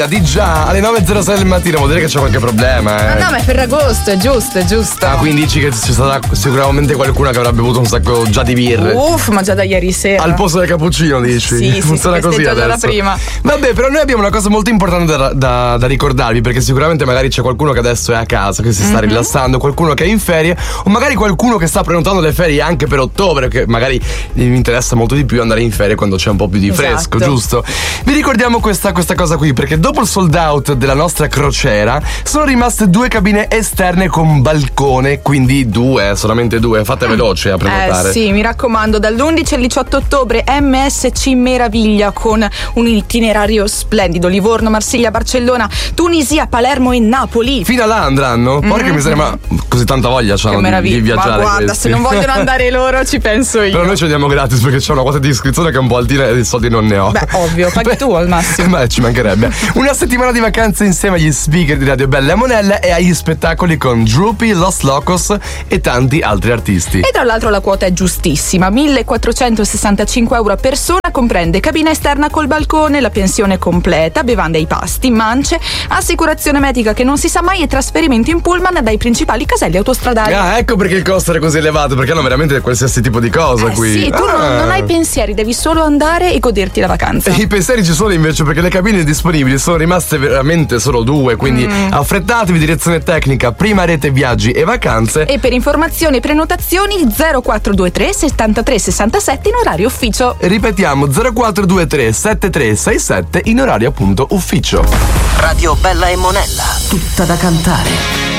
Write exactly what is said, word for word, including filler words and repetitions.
Di già alle nove e zero sei del mattino vuol dire che c'è qualche problema, eh. Ma no, ma è Ferragosto, è giusto, è giusto. Ah, quindi dici che c'è stata sicuramente qualcuno che avrà bevuto un sacco già di birre. Uff, ma già da ieri sera. Al posto del cappuccino, dici? Sì, sì, funziona sì, così già adesso. dalla prima. Vabbè, però noi abbiamo una cosa molto importante da, da, da ricordarvi, perché sicuramente magari c'è qualcuno che adesso è a casa, che si sta mm-hmm. rilassando, qualcuno che è in ferie, o magari qualcuno che sta prenotando le ferie anche per ottobre, che magari mi interessa molto di più andare in ferie quando c'è un po' più di esatto. fresco, giusto? Vi ricordiamo questa, questa cosa qui, perché dopo il sold out della nostra crociera sono rimaste due cabine esterne con balcone, quindi due, solamente due, fate veloce a prenotare. Eh sì, mi raccomando, dall'undici al diciotto ottobre M S C meraviglia con un itinerario splendido: Livorno, Marsiglia, Barcellona, Tunisia, Palermo e Napoli. Fino a là andranno? Porca mm-hmm. miseria, ma così tanta voglia c'hanno di, di viaggiare. Ma guarda, questi. Se non vogliono andare loro ci penso io. Però noi ci andiamo gratis perché c'è una quota di iscrizione che è un po' altina e i soldi non ne ho. Beh, ovvio, paghi Beh, tu al massimo. Beh, ci mancherebbe. Una settimana di vacanze insieme agli speaker di Radio Bella e Monella e agli spettacoli con Droopy, Los Locos e tanti altri artisti. E tra l'altro la quota è giustissima: millequattrocentosessantacinque euro a persona, comprende cabina esterna col balcone, la pensione completa, bevande ai pasti, mance, assicurazione medica che non si sa mai e trasferimento in pullman dai principali caselli autostradali. Ah, ecco perché il costo era così elevato, perché hanno veramente qualsiasi tipo di cosa eh qui. Sì, tu ah. non, non hai pensieri, devi solo andare e goderti la vacanza. E i pensieri ci sono invece, perché le cabine disponibili sono rimaste veramente solo due, quindi mm. affrettatevi, direzione tecnica, Prima Rete Viaggi e Vacanze. E per informazioni e prenotazioni zero quattro due tre settantatré sessantasette in orario ufficio. Ripetiamo, zero quattro due tre settantatré sessantasette in orario appunto ufficio. Radio Bella e Monella, tutta da cantare.